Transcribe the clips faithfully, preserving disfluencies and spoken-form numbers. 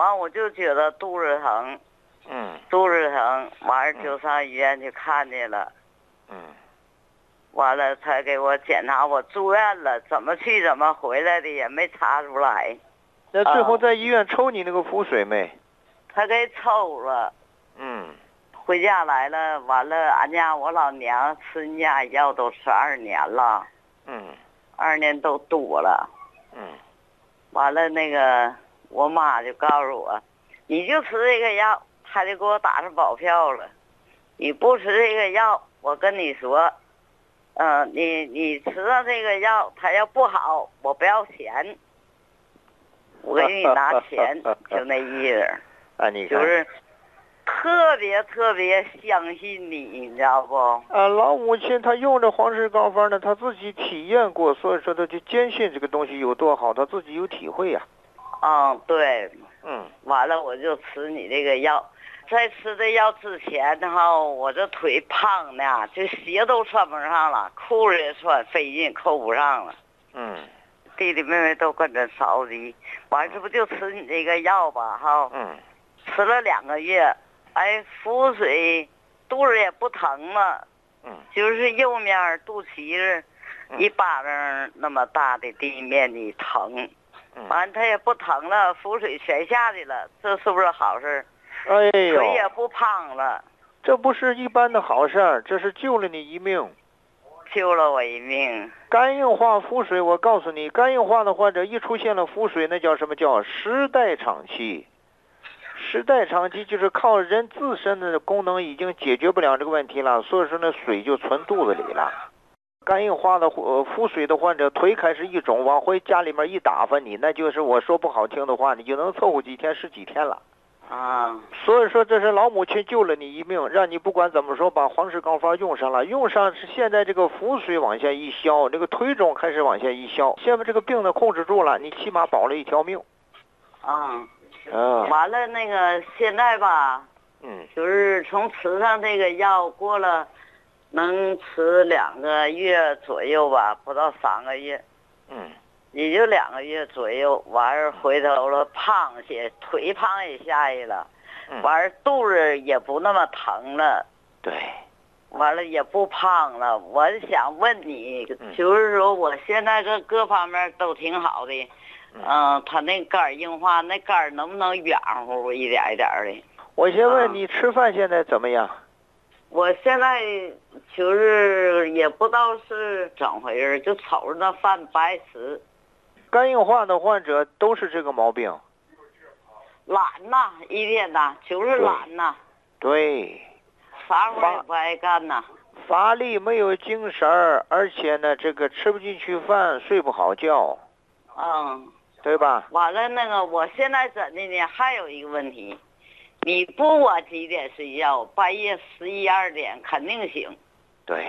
完我就觉得肚子疼， 嗯， 肚子疼，完了就上医院去看去了， 嗯， 完了才给我检查，我住院了，怎么去怎么回来的也没查出来。 那最后在医院抽你那个腹水没？ 他给抽了。 嗯。 回家来了，完了，俺家我老娘吃人家药都吃二年了。 嗯。 二年都多了。 嗯。 完了，那个我妈就告诉我，你就吃这个药，他就给我打上保票了。你不吃这个药，我跟你说，嗯、呃，你你吃了这个药，他要不好，我不要钱，我给你拿钱，就那意思。 啊，你看， 就是特别特别相信你，你知道不？ 啊，老母亲她用着黄氏膏方呢，她自己体验过，所以说她就坚信这个东西有多好，她自己有体会呀、 啊。嗯，对。 嗯。 完了，我就吃你这个药。在吃这药之前哈，我这腿胖的，这鞋都穿不上了，裤子也穿费劲，扣不上了。 嗯。 弟弟妹妹都跟着着急。完了，这不就吃你这个药吧？哈。 嗯。 吃了两个月。哎，腹水，肚子也不疼了， 嗯， 就是右面肚脐子一巴掌那么大的地面的疼， 嗯， 完它也不疼了，腹水全下去了，这是不是好事？ 哎呦， 腿也不胖了， 这不是一般的好事儿，这是救了你一命， 救了我一命。 肝硬化腹水，我告诉你，肝硬化的患者一出现了腹水，那叫什么叫时代偿期。时代偿期就是靠人自身的功能已经解决不了这个问题了，所以说呢，水就存肚子里了。肝硬化的呃腹水的患者，腿开始一肿，往回家里面一打发你，那就是我说不好听的话，你就能凑合几天是几天了。 啊， 所以说这是老母亲救了你一命，让你不管怎么说把黄氏膏方用上了，用上是现在这个腹水往下一消，这个腿肿开始往下一消，现在这个病呢控制住了，你起码保了一条命。 啊。 啊， 完了，那个现在吧， 嗯， 就是从吃上这个药过了，能吃两个月左右吧，不到三个月， 嗯， 也就两个月左右。完儿回头了，胖些，腿胖也下去了， 嗯， 完儿肚子也不那么疼了， 对， 完了也不胖了。我想问你，就是说我现在这各方面都挺好的。嗯，他那肝硬化，那肝能不能软乎一点一点的？ 我先问你，吃饭现在怎么样？ 我现在就是也不知道是怎么回事，就瞅着那饭不爱吃。 肝硬化的患者都是这个毛病。 懒呐，一天呐，就是懒呐。 对。 啥活也不爱干呐。 乏力，没有精神儿，而且呢，这个吃不进去饭，睡不好觉。 嗯。 对吧？ 完了，那个我现在怎的呢？还有一个问题，你不我几点睡觉？半夜十一二点肯定醒。 对。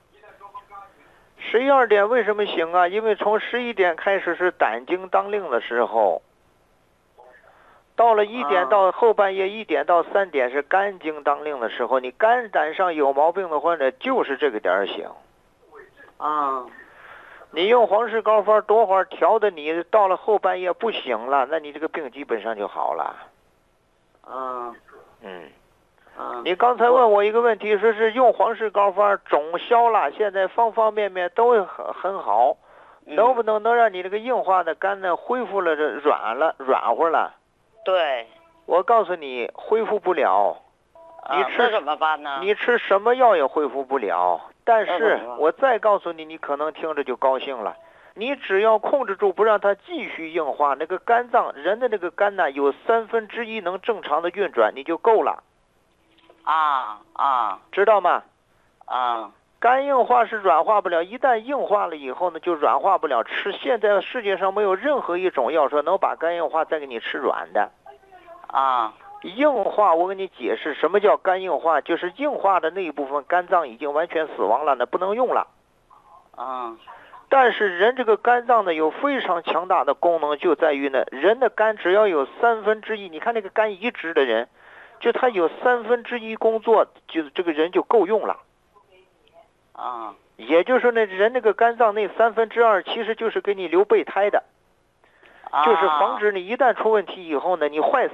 十一二点为什么醒啊？因为从十一点开始是胆经当令的时候，到了一点到后半夜一点到三点是肝经当令的时候，你肝胆上有毛病的患者就是这个点儿醒。 啊。 你用黄氏膏方多会儿调的，你到了后半夜不醒了，那你这个病基本上就好了。 嗯。 嗯。 嗯。 你刚才问我一个问题，说是用黄氏膏方肿消了，现在方方面面都很很好， 嗯、 能不能能让你这个硬化的肝呢恢复了，这软了软和了？ 对。 我告诉你，恢复不了。你吃、 啊、怎么办呢？ 你吃什么药也恢复不了。但是我再告诉你，你可能听着就高兴了。你只要控制住，不让它继续硬化，那个肝脏人的那个肝呢，有三分之一能正常的运转，你就够了。 啊啊， 知道吗？ 啊， 肝硬化是软化不了，一旦硬化了以后呢，就软化不了。吃现在世界上没有任何一种药说能把肝硬化再给你吃软的。 啊。 硬化，我给你解释什么叫肝硬化，就是硬化的那一部分肝脏已经完全死亡了，那不能用了。 啊。 但是人这个肝脏呢有非常强大的功能，就在于呢，人的肝只要有三分之一，你看那个肝移植的人，就他有三分之一工作，就这个人就够用了。 啊。 也就是说呢，人那个肝脏那三分之二其实就是给你留备胎的。就是防止你一旦出问题以后呢，你坏死